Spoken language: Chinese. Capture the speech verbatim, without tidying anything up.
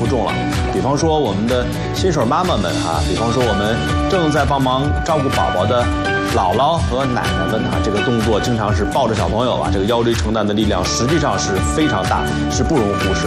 负重了。比方说我们的新手妈妈们啊，比方说我们正在帮忙照顾宝宝的姥姥和奶奶们啊，这个动作经常是抱着小朋友啊，这个腰椎承担的力量实际上是非常大，是不容忽视。